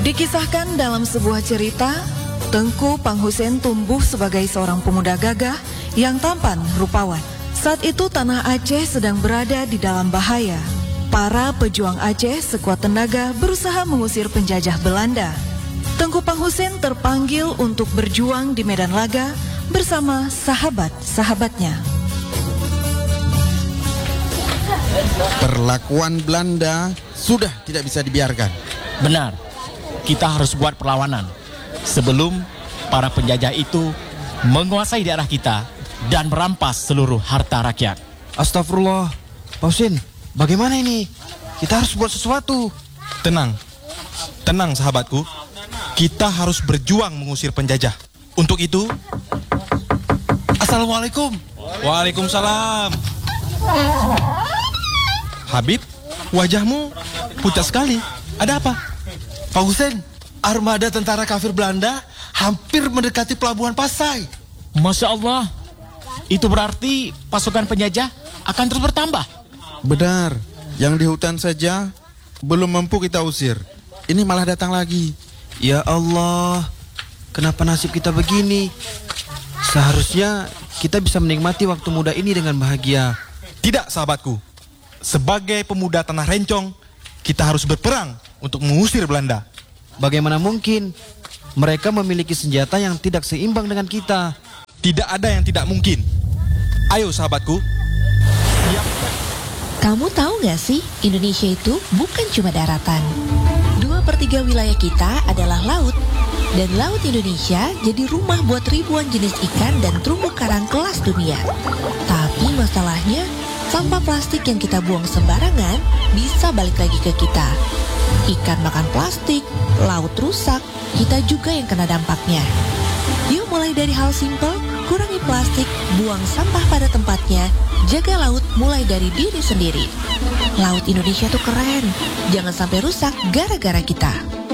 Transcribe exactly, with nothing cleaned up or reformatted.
Dikisahkan dalam sebuah cerita, Tengku Panghusen tumbuh sebagai seorang pemuda gagah yang tampan rupawan. Saat itu tanah Aceh sedang berada di dalam bahaya. Para pejuang Aceh sekuat tenaga berusaha mengusir penjajah Belanda. Tengku Panghusen terpanggil untuk berjuang di medan laga bersama sahabat-sahabatnya. Perlakuan Belanda sudah tidak bisa dibiarkan. Benar, kita harus buat perlawanan sebelum para penjajah itu menguasai daerah kita dan merampas seluruh harta rakyat. Astagfirullah, Pak Husin, bagaimana ini? Kita harus buat sesuatu. Tenang, tenang sahabatku. Kita harus berjuang mengusir penjajah. Untuk itu, Assalamualaikum. Waalaikumsalam. Habib, wajahmu pucat sekali. Ada apa? Pak Husin, armada tentara kafir Belanda hampir mendekati pelabuhan Pasai. Masya Allah, itu berarti pasukan penjajah akan terus bertambah. Benar, yang di hutan saja belum mampu kita usir. Ini malah datang lagi. Ya Allah, kenapa nasib kita begini? Seharusnya kita bisa menikmati waktu muda ini dengan bahagia. Tidak sahabatku, sebagai pemuda tanah rencong, kita harus berperang untuk mengusir Belanda. Bagaimana mungkin? Mereka memiliki senjata yang tidak seimbang dengan kita. Tidak ada yang tidak mungkin. Ayo sahabatku. Kamu tahu gak sih, Indonesia itu bukan cuma daratan. Dua per tiga wilayah kita adalah laut. Dan laut Indonesia jadi rumah buat ribuan jenis ikan dan terumbu karang kelas dunia. Tapi masalahnya, sampah plastik yang kita buang sembarangan bisa balik lagi ke kita. Ikan makan plastik, laut rusak, kita juga yang kena dampaknya. Yuk mulai dari hal simpel, kurangi plastik, buang sampah pada tempatnya, jaga laut mulai dari diri sendiri. Laut Indonesia tuh keren, jangan sampai rusak gara-gara kita.